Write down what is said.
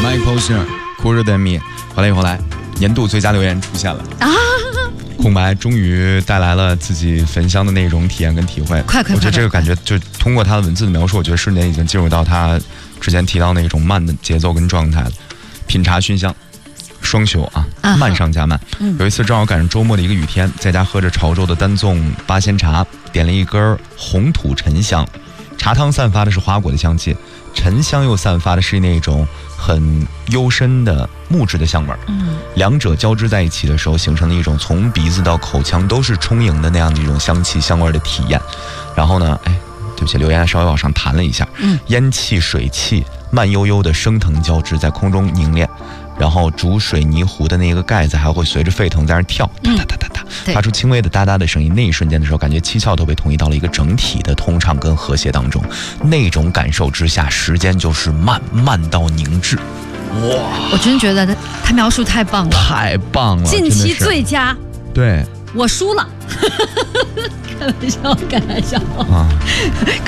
Mike Posner Cooler Than Me。回来以后来，年度最佳留言出现了啊！空白终于带来了自己焚香的那种体验跟体会。 快！ 我觉得这个感觉就通过他的文字的描述，我觉得瞬间已经进入到他之前提到那种慢的节奏跟状态了。品茶熏香。双休啊，慢上加慢。有一次正好赶上周末的一个雨天，在家喝着潮州的单纵八仙茶，点了一根红土沉香，茶汤散发的是花果的香气，沉香又散发的是那种很幽深的木质的香味。两者交织在一起的时候，形成了一种从鼻子到口腔都是充盈的那样的一种香气香味的体验。然后呢，对不起，留言稍微往上弹了一下。烟气水气慢悠悠的升腾交织在空中凝练。然后煮水泥壶的那个盖子还会随着沸腾在那跳，哒哒哒哒哒，发出轻微的哒哒的声音。那一瞬间的时候，感觉七窍都被统一到了一个整体的通畅跟和谐当中。那种感受之下，时间就是慢到凝滞。哇！ 我真觉得他描述太棒了， 太棒了， 近期最佳。 对， 我输了，开玩笑啊！